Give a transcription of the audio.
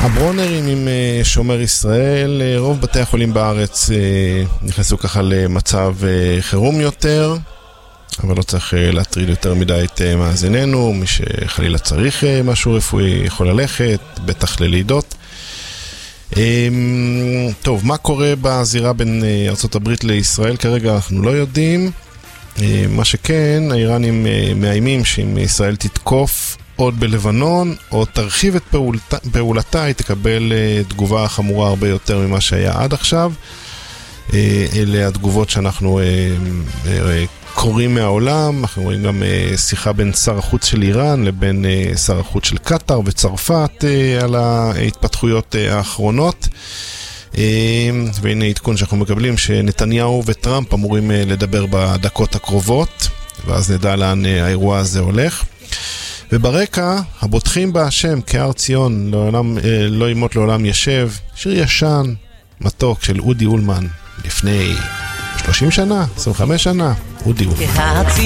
הברונרים עם שומר ישראל, רוב בתי החולים בארץ נכנסו ככה למצב חירום יותר, אבל לא צריך להטריד יותר מדי את מאזיננו. מי שחלילה צריך משהו רפואי יכול ללכת, בטח ללידות. טוב, מה קורה בזירה בין ארצות הברית לישראל? כרגע אנחנו לא יודעים. מה שכן, האיראנים מאיימים שאם ישראל תתקוף עוד בלבנון או תרחיב את פעולתה, היא תקבל תגובה חמורה הרבה יותר ממה שהיה עד עכשיו. אלה התגובות שאנחנו קוראים מהעולם. אנחנו רואים גם שיחה בין שר החוץ של איראן לבין שר החוץ של קטר וצרפת על ההתפתחויות האחרונות. והנה עדכון שאנחנו מקבלים שנתניהו וטראמפ אמורים לדבר בדקות הקרובות, ואז נדע לאן האירוע הזה הולך. וברקע, הבוטחים בהשם כהר ציון, לא ימות לעולם ישב, שיר ישן, מתוק של אודי אולמן, לפני 30 שנה, 25 שנה, אודי אולמן.